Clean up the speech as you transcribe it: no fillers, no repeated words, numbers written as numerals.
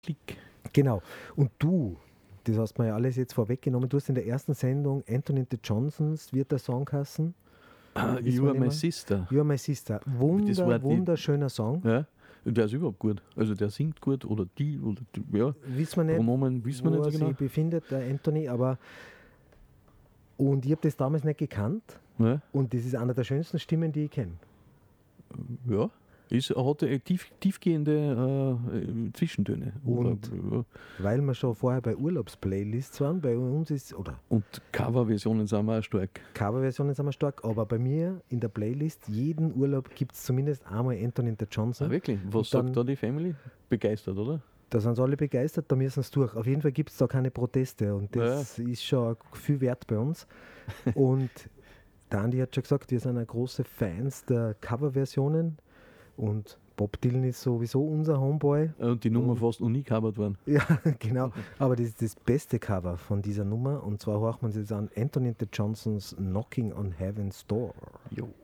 Klick. Genau. Und du, das hast mir ja alles jetzt vorweggenommen, du hast in der ersten Sendung Anthony the Johnsons, wird der Song heißen? You Are My Sister. You Are My Sister. Wunderschöner Song. Ja, und der ist überhaupt gut. Also der singt gut oder ja. Wissen wir nicht, Pronomen wissen wir nicht so genau. Sich befindet, der Anthony, aber und ich habe das damals nicht gekannt. Ja. Und das ist eine der schönsten Stimmen, die ich kenne. Ja, hat tiefgehende Zwischentöne. Und weil wir schon vorher bei Urlaubsplaylists waren, bei uns ist, und Coverversionen sind wir auch stark. Coverversionen sind wir stark, aber bei mir in der Playlist, jeden Urlaub gibt es zumindest einmal Anthony the Johnson. Ah, wirklich? Was sagt da die Family? Begeistert, oder? Da sind sie alle begeistert, da müssen sie durch. Auf jeden Fall gibt es da keine Proteste und das ist schon viel wert bei uns. Und der Andi hat schon gesagt, wir sind große Fans der Coverversionen und Bob Dylan ist sowieso unser Homeboy. Und die Nummer fast noch nie gecovert worden. Ja, genau. Aber das ist das beste Cover von dieser Nummer und zwar hört man sich jetzt an Anthony the Johnsons Knocking on Heaven's Door. Jo.